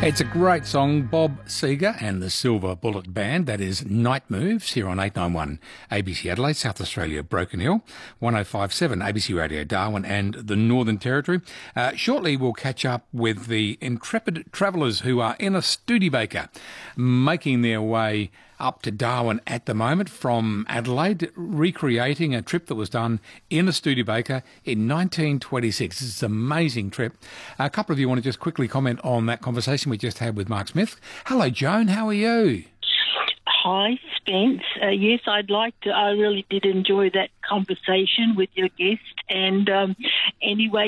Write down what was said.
It's a great song, Bob Seger and the Silver Bullet Band. That is Night Moves here on 891 ABC Adelaide, South Australia, Broken Hill, 1057 ABC Radio Darwin and the Northern Territory. Shortly we'll catch up with the intrepid travellers who are in a Studebaker making their way up to Darwin at the moment from Adelaide, recreating a trip that was done in a Studebaker in 1926. It's an amazing trip. A couple of you want to just quickly comment on that conversation we just had with Mark Smith. Hello, Joan. How are you? Hi, Spence. Yes, I'd like to. I really did enjoy that conversation with your guest. And anyway,